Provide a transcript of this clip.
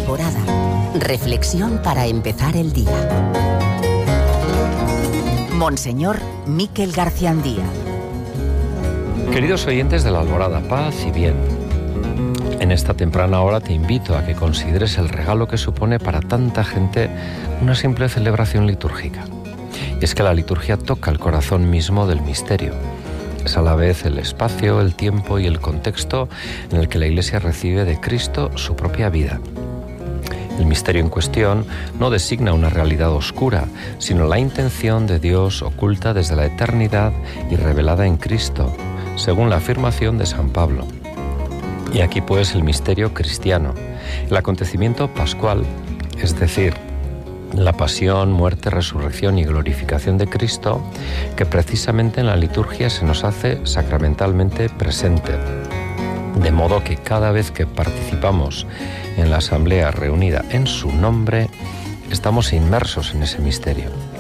Alborada. Reflexión para empezar el día. Monseñor Miquel Garciandía. Queridos oyentes de la Alborada, paz y bien. En esta temprana hora te invito a que consideres el regalo que supone para tanta gente una simple celebración litúrgica. Y es que la liturgia toca el corazón mismo del misterio. Es a la vez el espacio, el tiempo y el contexto en el que la Iglesia recibe de Cristo su propia vida. El misterio en cuestión no designa una realidad oscura, sino la intención de Dios oculta desde la eternidad y revelada en Cristo, según la afirmación de San Pablo. Y aquí pues el misterio cristiano, el acontecimiento pascual, es decir, la pasión, muerte, resurrección y glorificación de Cristo, que precisamente en la liturgia se nos hace sacramentalmente presente. De modo que cada vez que participamos en la asamblea reunida en su nombre, estamos inmersos en ese misterio.